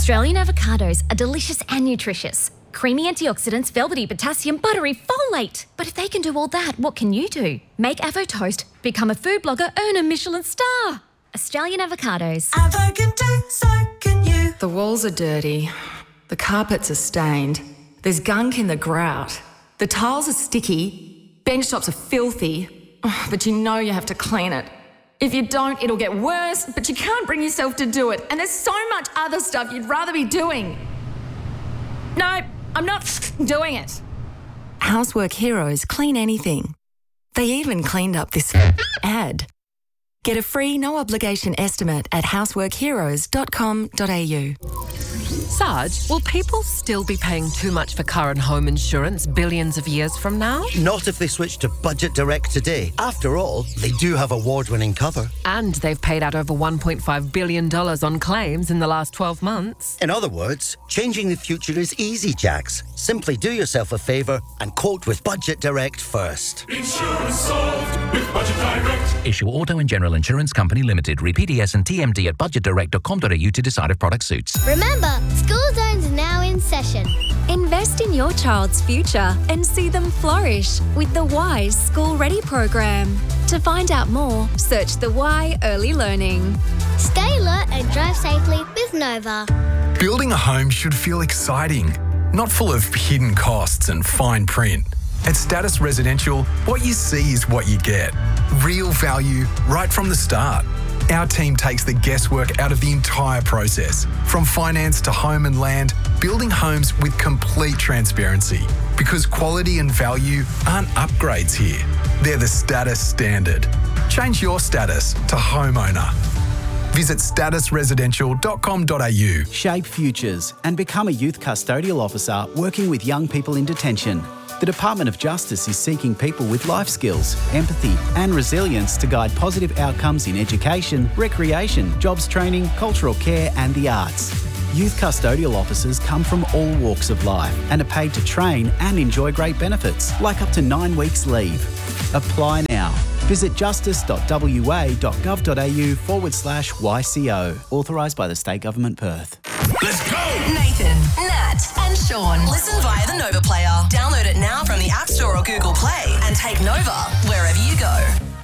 Australian avocados are delicious and nutritious. Creamy antioxidants, velvety potassium, buttery folate. But if they can do all that, what can you do? Make Avo Toast, become a food blogger, earn a Michelin star. Australian avocados. Avo can do, so can you. The walls are dirty. The carpets are stained. There's gunk in the grout. The tiles are sticky. Bench tops are filthy. But you know you have to clean it. If you don't, it'll get worse, but you can't bring yourself to do it. And there's so much other stuff you'd rather be doing. No, I'm not doing it. Housework Heroes clean anything. They even cleaned up this ad. Get a free, no-obligation estimate at houseworkheroes.com.au. Sarge, will people still be paying too much for car and home insurance billions of years from now? Not if they switch to Budget Direct today. After all, they do have award-winning cover. And they've paid out over $1.5 billion on claims in the last 12 months. In other words, changing the future is easy, Jax. Simply do yourself a favour and quote with Budget Direct first. Insurance solved with Budget Direct. Issue Auto and General Insurance Company Limited. Read PDS and TMD at budgetdirect.com.au to decide if product suits. Remember, School Zones are now in session. Invest in your child's future and see them flourish with the WISE School Ready program. To find out more, search the Y Early Learning. Stay alert and drive safely with Nova. Building a home should feel exciting, not full of hidden costs and fine print. At Status Residential, what you see is what you get. Real value right from the start. Our team takes the guesswork out of the entire process. From finance to home and land, building homes with complete transparency. Because quality and value aren't upgrades here. They're the status standard. Change your status to homeowner. Visit statusresidential.com.au. Shape futures and become a youth custodial officer working with young people in detention. The Department of Justice is seeking people with life skills, empathy and resilience to guide positive outcomes in education, recreation, jobs training, cultural care and the arts. Youth custodial officers come from all walks of life and are paid to train and enjoy great benefits, like up to 9 weeks leave. Apply now. Visit justice.wa.gov.au/YCO. Authorised by the State Government, Perth. Let's go! Nathan, Nat, and Sean. Listen via the Nova Player. Download it now from the App Store or Google Play and take Nova wherever you go.